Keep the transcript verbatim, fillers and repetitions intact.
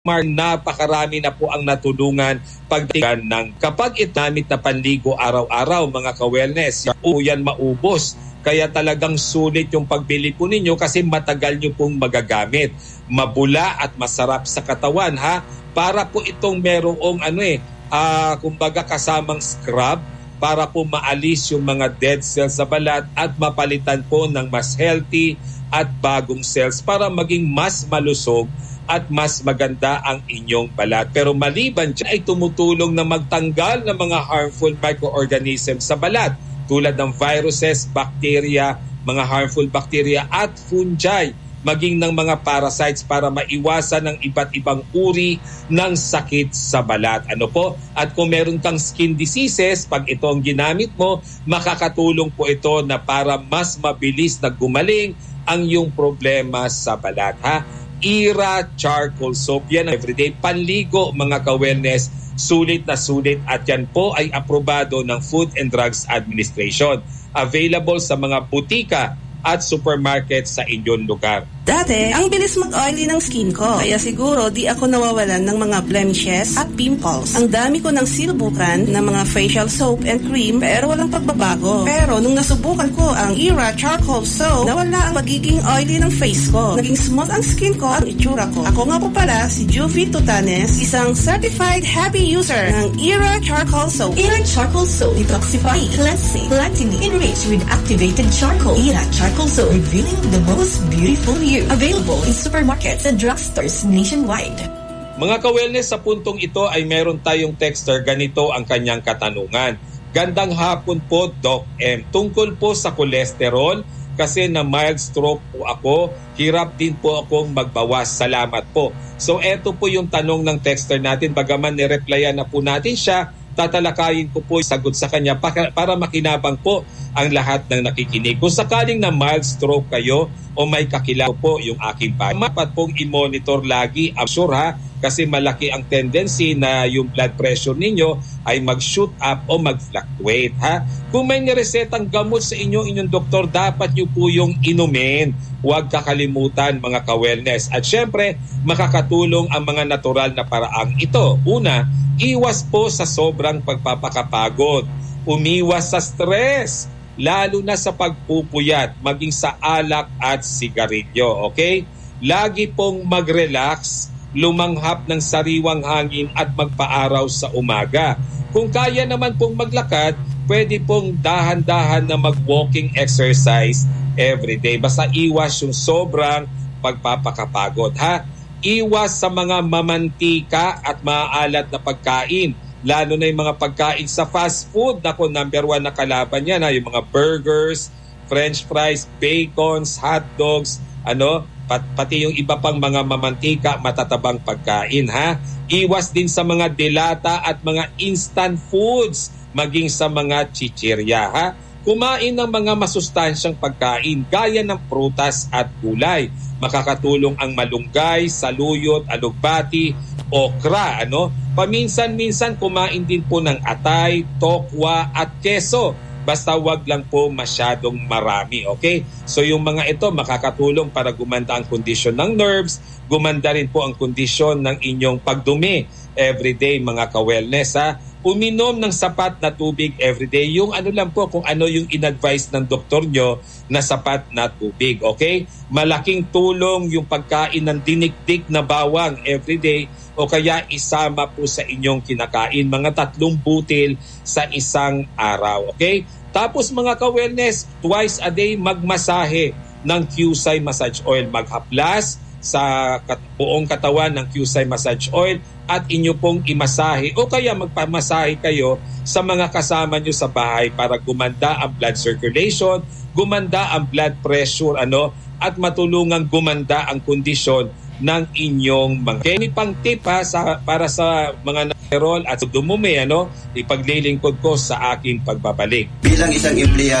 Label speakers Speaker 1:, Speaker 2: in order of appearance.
Speaker 1: Mar, napakarami na po ang natulungan pagdating ng kapag itamit na panligo araw-araw mga ka-wellness, yan maubos. Kaya talagang sulit yung pagbili po ninyo kasi matagal nyo pong magagamit. Mabula at masarap sa katawan ha. Para po itong merong ano eh, uh, kumbaga kasamang scrub para po maalis yung mga dead cells sa balat at mapalitan po ng mas healthy at bagong cells para maging mas malusog at mas maganda ang inyong balat. Pero maliban dyan ay tumutulong na magtanggal ng mga harmful microorganisms sa balat tulad ng viruses, bacteria, mga harmful bacteria at fungi, maging ng mga parasites para maiwasan ng iba't ibang uri ng sakit sa balat. Ano po? At kung meron kang skin diseases, pag ito ang ginamit mo, makakatulong po ito na para mas mabilis na gumaling ang iyong problema sa balat. Ha? Era Charcoal Soap. Yan ang everyday panligo mga ka-wellness. Sulit na sulit at yan po ay aprobado ng Food and Drugs Administration. Available sa mga butika at supermarket sa inyong lugar.
Speaker 2: Dati, ang bilis mag-oily ng skin ko. Kaya siguro di ako nawawalan ng mga blemishes at pimples. Ang dami ko ng sinubukan ng mga facial soap and cream pero walang pagbabago. Pero nung nasubukan ko ang Era Charcoal Soap, nawala ang magiging oily ng face ko. Naging smooth ang skin ko at itsura ko. Ako nga po pala si Juvie Tutanes, isang certified happy user ng Era Charcoal Soap.
Speaker 3: Era Charcoal Soap, detoxifying, cleansing, lightening, enriched with activated charcoal. Era Charcoal Soap, revealing the most beautiful you. Available in supermarkets and drugstores nationwide.
Speaker 1: Mga ka-wellness, sa puntong ito ay meron tayong texter. Ganito ang kanyang katanungan. Gandang hapon po, Doc M. Tungkol po sa cholesterol, kasi na mild stroke po ako, hirap din po akong magbawas. Salamat po. So eto po yung tanong ng texter natin. Bagaman nireplyan na po natin siya, tatalakayin ko po sagot sa kanya para, para makinabang po ang lahat ng nakikinig. Kung sakaling na mild stroke kayo o may kakilala po yung aking pa, dapat pong i-monitor lagi. I'm sure ha, kasi malaki ang tendency na yung blood pressure ninyo ay mag-shoot up o mag-fluctuate ha. Kung may niresetang gamot sa inyo, inyong doktor, dapat nyo po yung inumin. Huwag kakalimutan mga ka-wellness. At syempre, makakatulong ang mga natural na paraang ito. Una, iwas po sa sobrang pagpapakapagod. Umiwas sa stress, lalo na sa pagpupuyat, maging sa alak at sigarilyo. Okay? Lagi pong mag-relax, lumanghap ng sariwang hangin at magpaaraw sa umaga. Kung kaya naman pong maglakad, pwede pong dahan-dahan na mag-walking exercise every day. Basta iwas yung sobrang pagpapakapagod. Ha? Iwas sa mga mamantika at maaalat na pagkain. Lalo na yung mga pagkain sa fast food. Ako, number one na kalaban yan. Ha? Yung mga burgers, french fries, bacons, hot dogs, ano, pat, pati yung iba pang mga mamantika, matatabang pagkain. Ha? Iwas din sa mga delata at mga instant foods, maging sa mga chichirya. Ha? Kumain ng mga masustansyang pagkain gaya ng prutas at gulay. Makakatulong ang malunggay, saluyot, alugbati, okra. Ano? Paminsan-minsan kumain din po ng atay, tokwa at keso. Basta wag lang po masyadong marami. Okay? So yung mga ito makakatulong para gumanda ang kondisyon ng nerves, gumanda rin po ang kondisyon ng inyong pagdumi everyday mga ka-wellness. Ha? Uminom ng sapat na tubig everyday. Yung ano lang po kung ano yung in-advise ng doktor nyo na sapat na tubig. Okay? Malaking tulong yung pagkain ng dinikdik na bawang everyday o kaya isama po sa inyong kinakain. Mga tatlong butil sa isang araw. Okay? Tapos mga ka-wellness, twice a day magmasahe ng Qcy Massage Oil. Maghaplas sa kat- buong katawan ng Qcy Massage Oil at inyo pong imasahe o kaya magpamasahe kayo sa mga kasama nyo sa bahay para gumanda ang blood circulation, gumanda ang blood pressure, ano, at matulungang gumanda ang kondisyon ng inyong mga. Kaya pang tip ha, sa, para sa mga nakerol at dumumi, ano, ipaglilingkod ko sa aking pagbabalik.
Speaker 4: Bilang isang empleyado,